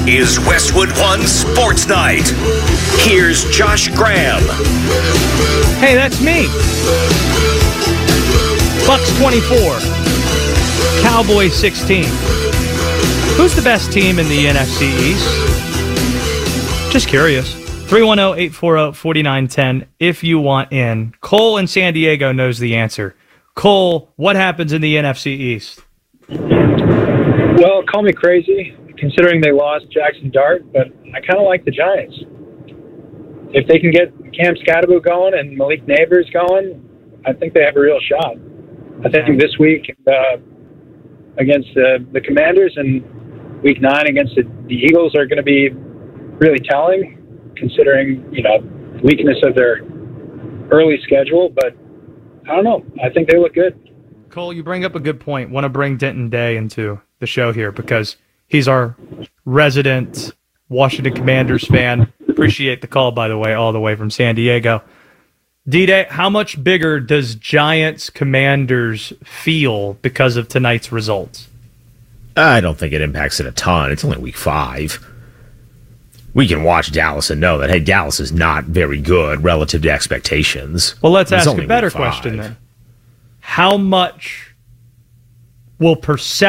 is Westwood One Sports Night. Here's Josh Graham. Hey, that's me. Bucks 24, Cowboys 16. Who's the best team in the NFC East? Just curious. 310-840-4910 if you want in. Cole in San Diego knows the answer. Cole, what happens in the NFC East? Well, call me crazy, considering they lost Jackson Dart, but I kind of like the Giants. If they can get Cam Scatterbo going and Malik Neighbors going, I think they have a real shot. I think this week against the Commanders and Week 9 against the Eagles are going to be really telling, considering, the weakness of their early schedule. But I don't know. I think they look good. Cole, you bring up a good point. Want to bring Denton Day into the show here because he's our resident Washington Commanders fan. Appreciate the call, by the way, all the way from San Diego. D-Day, how much bigger does Giants-Commanders feel because of tonight's results? I don't think it impacts it a ton. It's only Week 5. We can watch Dallas and know that, hey, Dallas is not very good relative to expectations. Well, let's ask a better question then. How much will perception